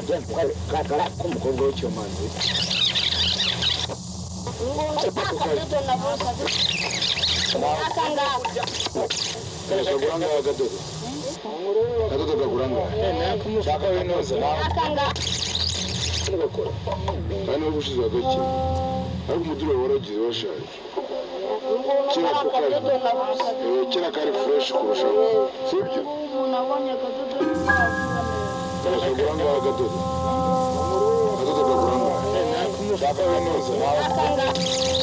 kakara k'umukobwa w'icyomano kaguranga agadodo kaguranga shaka winoza bakora kandi bagushize agake ariko umuduro waragize washaje kira kari fresh kurushaho sibyo kaguranga agadodo kaguranga shaka winoza